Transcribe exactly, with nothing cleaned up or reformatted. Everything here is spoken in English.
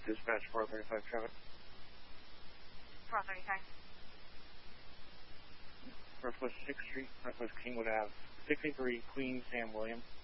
Dispatch four thirty-five traffic. four thirty-five. Northwest sixth Street, Northwest Kingwood Ave, sixty-three Queen Sam William.